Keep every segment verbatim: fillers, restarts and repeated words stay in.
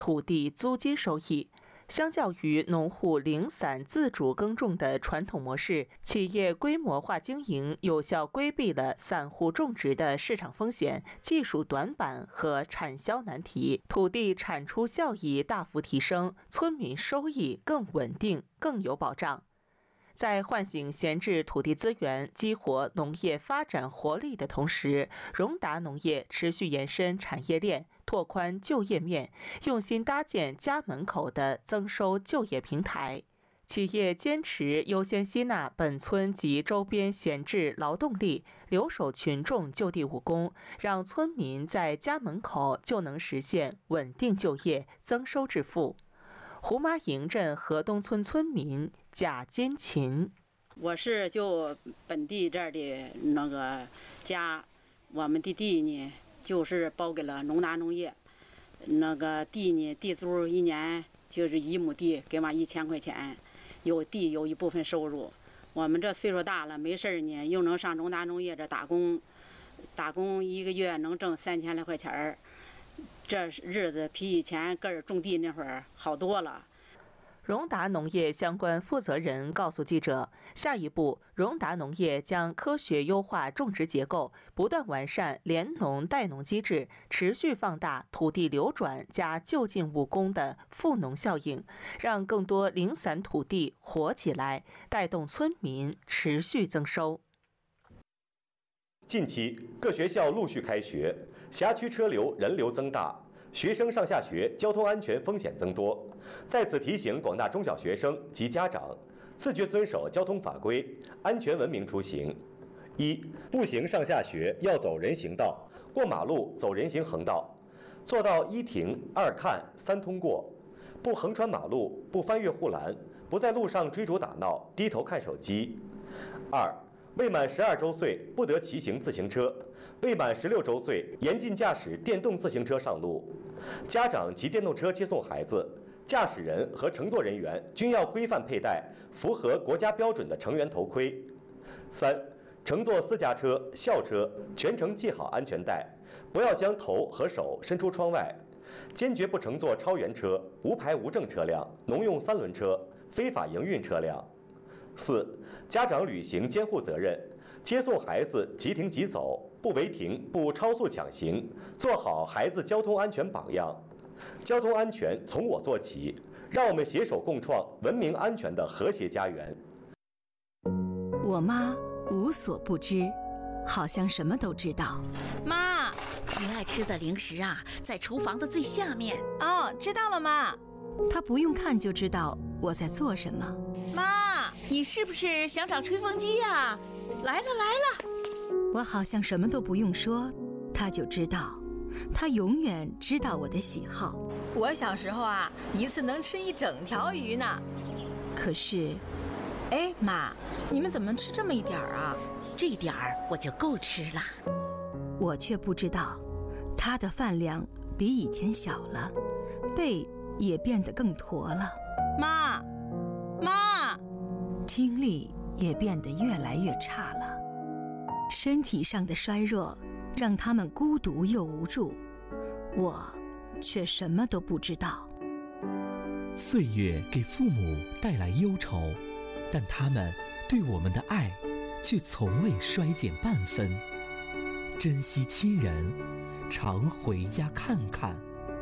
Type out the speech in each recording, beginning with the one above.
土地租金收益。相较于农户零散自主耕种的传统模式，企业规模化经营有效规避了散户种植的市场风险、技术短板和产销难题，土地产出效益大幅提升，村民收益更稳定、更有保障。在唤醒闲置土地资源、激活农业发展活力的同时，荣达农业持续延伸产业链，拓宽就业面，用心搭建家门口的增收就业平台。企业坚持优先吸纳本村及周边闲置劳动力，留守群众就地务工，让村民在家门口就能实现稳定就业、增收致富。胡麻营镇河东村村民贾金琴， 我是就本地这儿的那个家，我们的地呢就是包给了农达农业，那个地呢地租一年就是一亩地给我一千块钱，有地有一部分收入。我们这岁数大了没事呢，又能上农达农业这打工，打工一个月能挣三千来块钱儿。这日子比以前个儿种地那会儿好多了。 荣达农业相关负责人告诉记者，下一步，荣达农业将科学优化种植结构，不断完善联农带农机制，持续放大土地流转加就近务工的赋农效应，让更多零散土地活起来，带动村民持续增收。 近期，各学校陆续开学，辖区车流人流增大，学生上下学交通安全风险增多。在此提醒广大中小学生及家长，自觉遵守交通法规，安全文明出行。一、步行上下学要走人行道，过马路走人行横道，做到一停、二看、三通过，不横穿马路，不翻越护栏，不在路上追逐打闹、低头看手机。二、未满十二周岁不得骑行自行车，未满十六周岁严禁驾驶电动自行车上路。家长骑电动车接送孩子，驾驶人和乘坐人员均要规范佩戴符合国家标准的成员头盔。三、乘坐私家车、校车全程系好安全带，不要将头和手伸出窗外，坚决不乘坐超员车、无牌无证车辆、农用三轮车、非法营运车辆。四、家长履行监护责任，接送孩子即停即走，不违停，不超速抢行，做好孩子交通安全榜样。交通安全从我做起，让我们携手共创文明安全的和谐家园。 我妈无所不知，好像什么都知道。 妈，你爱吃的零食啊，在厨房的最下面。 哦，知道了，妈。 她不用看就知道我在做什么。 妈，你是不是想找吹风机呀？来了来了。 我好像什么都不用说，她就知道。她永远知道我的喜好。 我小时候啊，一次能吃一整条鱼呢。 可是， 哎妈，你们怎么吃这么一点儿啊？ 这点儿我就够吃了。 我却不知道，她的饭量比以前小了，背也变得更驼了。 妈，妈， 听力也变得越来越差了。身体上的衰弱让他们孤独又无助，我却什么都不知道。 岁月给父母带来忧愁，但他们对我们的爱却从未衰减半分。珍惜亲人，常回家看看。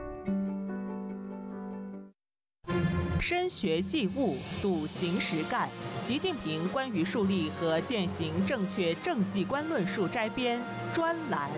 深学细悟，笃行实干。习近平关于树立和践行正确政绩观论述摘编专栏。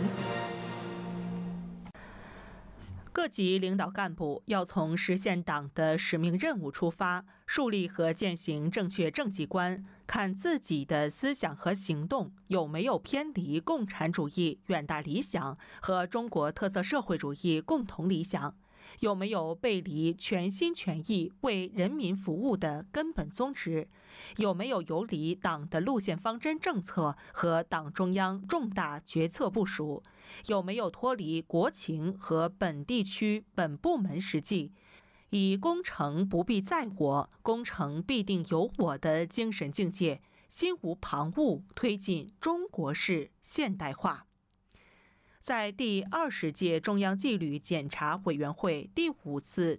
各级领导干部要从实现党的使命任务出发，树立和践行正确政绩观，看自己的思想和行动有没有偏离共产主义远大理想和中国特色社会主义共同理想，有没有背离全心全意为人民服务的根本宗旨，有没有游离党的路线方针政策和党中央重大决策部署，有没有脱离国情和本地区本部门实际，以功成不必在我，功成必定有我的精神境界，心无旁骛，推进中国式现代化。在第二十届中央纪律检查委员会第五次